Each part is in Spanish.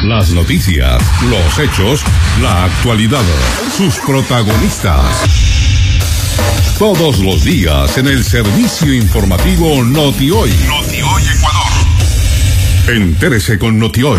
Las noticias, los hechos, la actualidad, sus protagonistas. Todos los días en el servicio informativo Noti-Hoy. Noti-Hoy Ecuador. Entérese con Noti-Hoy.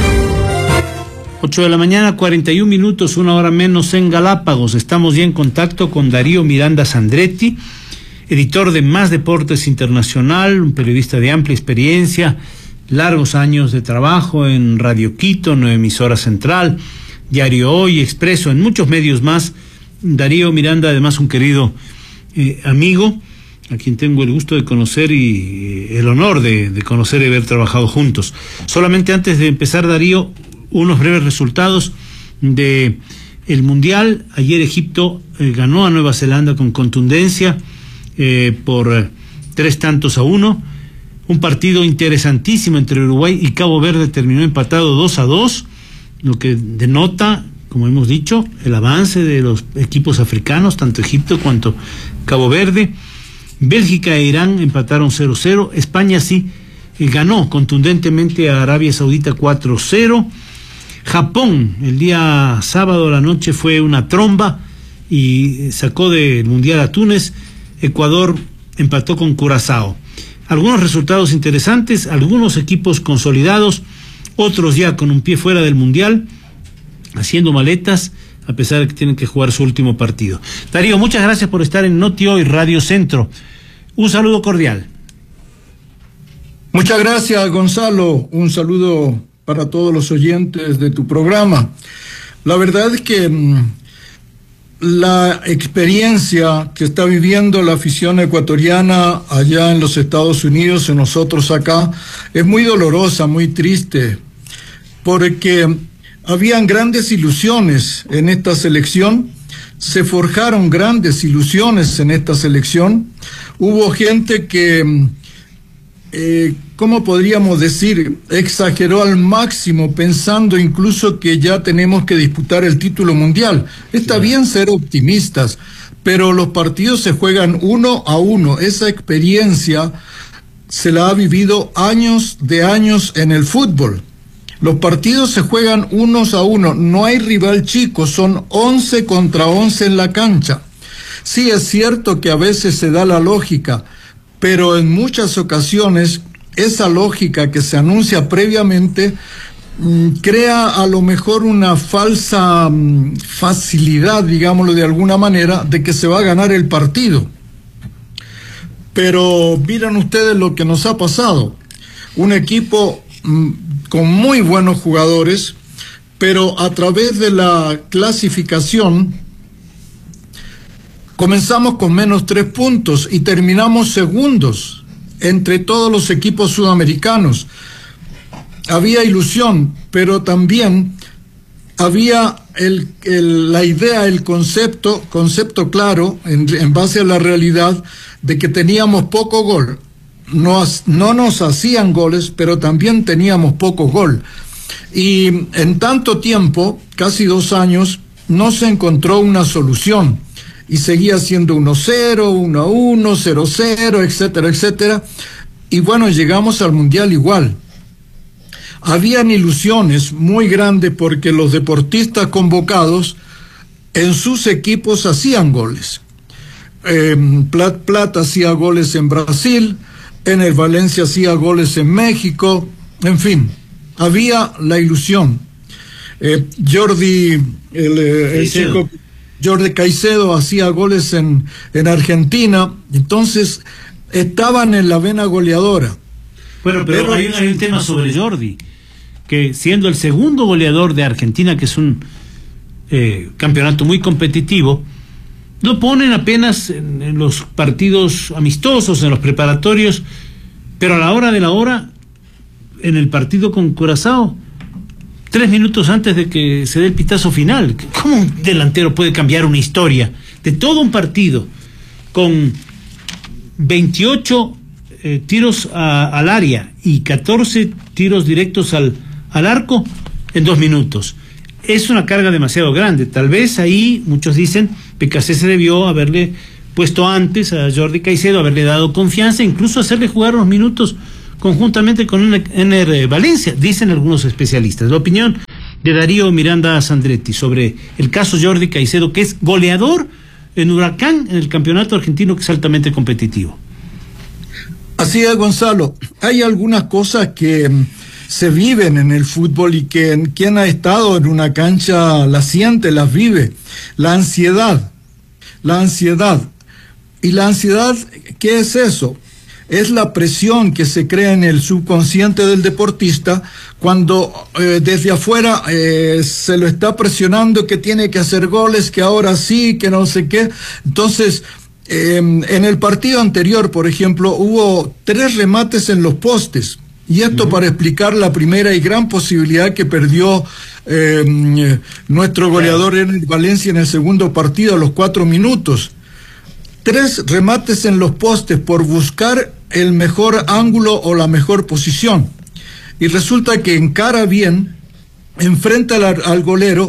8:41 a.m, 1 hora menos en Galápagos. Estamos ya en contacto con Darío Miranda Sandretti, editor de Más Deportes Internacional, un periodista de amplia experiencia, largos años de trabajo en Radio Quito, Nueva Emisora Central, Diario Hoy, Expreso, en muchos medios más. Darío Miranda, además un querido amigo, a quien tengo el gusto de conocer y el honor de conocer y haber trabajado juntos. Solamente antes de empezar, Darío, unos breves resultados de el Mundial. Ayer Egipto ganó a Nueva Zelanda con contundencia por 3-1. Un partido interesantísimo entre Uruguay y Cabo Verde terminó empatado 2-2, lo que denota, como hemos dicho, el avance de los equipos africanos, tanto Egipto cuanto Cabo Verde. Bélgica e Irán empataron 0-0. España sí ganó contundentemente a Arabia Saudita 4-0. Japón, el día sábado a la noche, fue una tromba y sacó del Mundial a Túnez. Ecuador empató con Curazao. Algunos resultados interesantes, algunos equipos consolidados, otros ya con un pie fuera del Mundial, haciendo maletas, a pesar de que tienen que jugar su último partido. Darío, muchas gracias por estar en Noti-Hoy Radio Centro. Un saludo cordial. Muchas gracias, Gonzalo. Un saludo para todos los oyentes de tu programa. La verdad es que la experiencia que está viviendo la afición ecuatoriana allá en los Estados Unidos y nosotros acá es muy dolorosa, muy triste, porque habían grandes ilusiones en esta selección, se forjaron grandes ilusiones en esta selección. Hubo gente que, ¿cómo podríamos decir?, exageró al máximo, pensando incluso que ya tenemos que disputar el título mundial. Está bien ser optimistas, pero los partidos se juegan 1-1. Esa experiencia se la ha vivido años de años en el fútbol. Los partidos se juegan 1-1, no hay rival chico, son 11 contra 11 en la cancha. Sí, es cierto que a veces se da la lógica, pero en muchas ocasiones esa lógica que se anuncia previamente crea a lo mejor una falsa facilidad, digámoslo de alguna manera, de que se va a ganar el partido. Pero miren ustedes lo que nos ha pasado. Un equipo con muy buenos jugadores, pero a través de la clasificación comenzamos con menos 3 puntos y terminamos segundos entre todos los equipos sudamericanos. Había ilusión, pero también había la idea, el concepto claro, en base a la realidad, de que teníamos poco gol. No nos hacían goles, pero también teníamos poco gol. Y en tanto tiempo, casi 2 años, no se encontró una solución. Y seguía siendo 1-0, 1-1, 0-0, etcétera, etcétera. Y bueno, llegamos al Mundial igual. Habían ilusiones muy grandes porque los deportistas convocados en sus equipos hacían goles. Plata hacía goles en Brasil, en el Valencia hacía goles en México, en fin, había la ilusión. Jordi Caicedo hacía goles en Argentina, entonces estaban en la vena goleadora. Bueno, pero hay un tema sobre Jordi, que siendo el segundo goleador de Argentina, que es un campeonato muy competitivo, lo ponen apenas en los partidos amistosos, en los preparatorios, pero a la hora de la hora, en el partido con Curazao, 3 minutos antes de que se dé el pitazo final. ¿Cómo un delantero puede cambiar una historia de todo un partido con 28 tiros al área y 14 tiros directos al arco en 2 minutos? Es una carga demasiado grande. Tal vez ahí, muchos dicen, Becasé se debió haberle puesto antes a Jordi Caicedo, haberle dado confianza, incluso hacerle jugar unos minutos conjuntamente con Ener Valencia, dicen algunos especialistas. La opinión de Darío Miranda Sandretti sobre el caso Jordi Caicedo, que es goleador en Huracán en el campeonato argentino, que es altamente competitivo. Así es, Gonzalo. Hay algunas cosas que se viven en el fútbol y que quien ha estado en una cancha las siente, las vive. La ansiedad. ¿Y la ansiedad qué es eso? Es la presión que se crea en el subconsciente del deportista cuando desde afuera se lo está presionando que tiene que hacer goles, que ahora sí, que no sé qué. Entonces, en el partido anterior, por ejemplo, hubo 3 remates en los postes. Y esto para explicar la primera y gran posibilidad que perdió nuestro goleador en Valencia en el segundo partido a los 4 minutos. 3 remates en los postes por buscar el mejor ángulo o la mejor posición. Y resulta que encara bien, enfrenta al golero.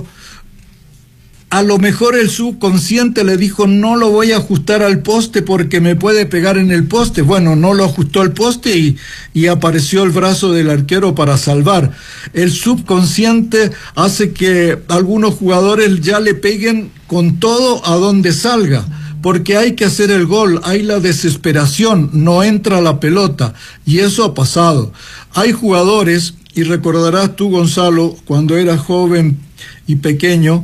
A lo mejor el subconsciente le dijo, no lo voy a ajustar al poste porque me puede pegar en el poste. Bueno, no lo ajustó al poste y apareció el brazo del arquero para salvar. El subconsciente hace que algunos jugadores ya le peguen con todo a donde salga, porque hay que hacer el gol, hay la desesperación, no entra la pelota, y eso ha pasado. Hay jugadores, y recordarás tú, Gonzalo, cuando eras joven y pequeño,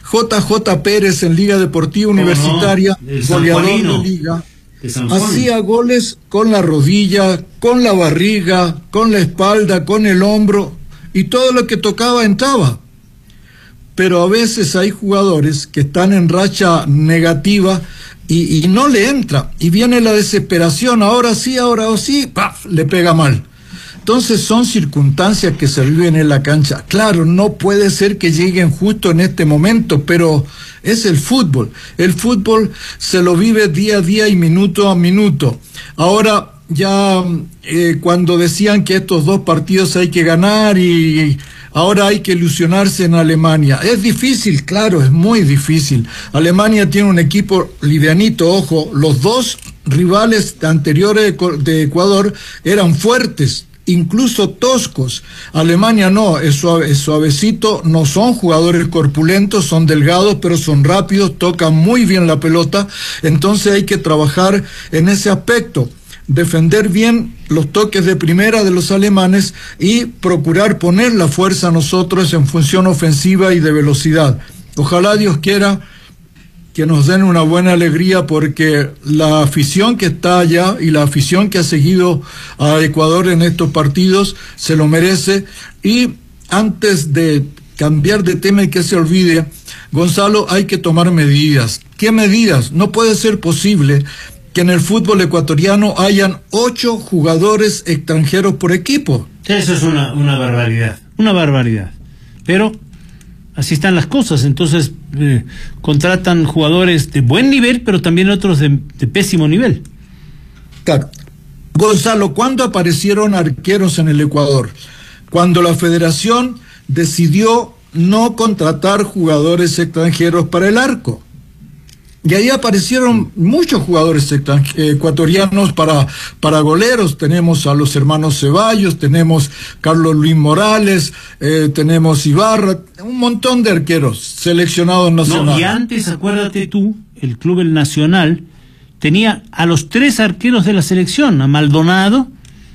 JJ Pérez en Liga Deportiva Universitaria, goleador de Liga, hacía goles con la rodilla, con la barriga, con la espalda, con el hombro, y todo lo que tocaba entraba. Pero a veces hay jugadores que están en racha negativa y no le entra, y viene la desesperación, ahora sí, ¡paf!, le pega mal. Entonces son circunstancias que se viven en la cancha. Claro, no puede ser que lleguen justo en este momento, pero es el fútbol. El fútbol se lo vive día a día y minuto a minuto. Ahora ya cuando decían que estos 2 partidos hay que ganar y ahora hay que ilusionarse en Alemania. Es difícil, claro, es muy difícil. Alemania tiene un equipo livianito, ojo, los 2 rivales anteriores de Ecuador eran fuertes, incluso toscos. Alemania no, es suavecito, no son jugadores corpulentos, son delgados, pero son rápidos, tocan muy bien la pelota, entonces hay que trabajar en ese aspecto, defender bien los toques de primera de los alemanes y procurar poner la fuerza nosotros en función ofensiva y de velocidad. Ojalá Dios quiera que nos den una buena alegría, porque la afición que está allá y la afición que ha seguido a Ecuador en estos partidos se lo merece. Y antes de cambiar de tema y que se olvide, Gonzalo, hay que tomar medidas. ¿Qué medidas? No puede ser posible que en el fútbol ecuatoriano hayan 8 jugadores extranjeros por equipo. Eso es una barbaridad. Pero así están las cosas. Entonces contratan jugadores de buen nivel, pero también otros de pésimo nivel. Claro. Gonzalo, ¿cuándo aparecieron arqueros en el Ecuador? Cuando la federación decidió no contratar jugadores extranjeros para el arco. Y ahí aparecieron muchos jugadores ecuatorianos para goleros. Tenemos a los hermanos Ceballos, tenemos Carlos Luis Morales, tenemos Ibarra, un montón de arqueros seleccionados nacionales. No, y antes, acuérdate tú, el Club El Nacional tenía a los 3 arqueros de la selección, a Maldonado,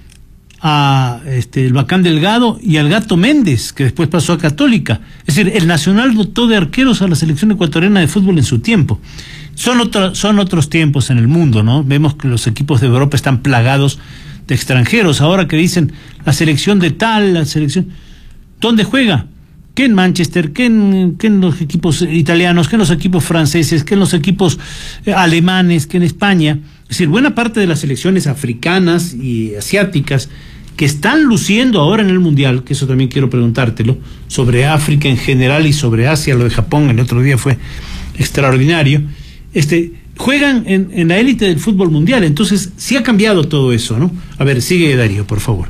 a el Bacán Delgado y al Gato Méndez, que después pasó a Católica. Es decir, el Nacional dotó de arqueros a la selección ecuatoriana de fútbol en su tiempo. Son otros tiempos en el mundo, ¿no? Vemos que los equipos de Europa están plagados de extranjeros. Ahora que dicen la selección de tal, la selección, ¿dónde juega? ¿Qué en Manchester? ¿Qué en los equipos italianos? ¿Qué en los equipos franceses? ¿Qué en los equipos alemanes? ¿Qué en España? Es decir, buena parte de las selecciones africanas y asiáticas que están luciendo ahora en el Mundial, que eso también quiero preguntártelo, sobre África en general y sobre Asia, lo de Japón el otro día fue extraordinario, juegan en la élite del fútbol mundial. Entonces sí ha cambiado todo eso, ¿no? A ver, sigue Darío, por favor.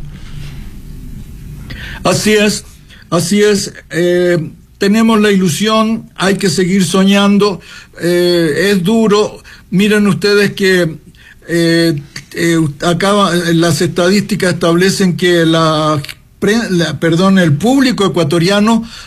Así es. Tenemos la ilusión, hay que seguir soñando, es duro. Miren ustedes que acá las estadísticas establecen que el público ecuatoriano